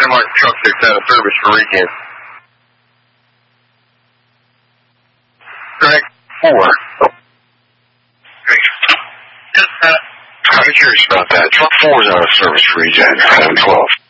semi truck 6 out of service for regen. Correct. 4. I'm curious about that. Truck 4 is out of service for regen. 12.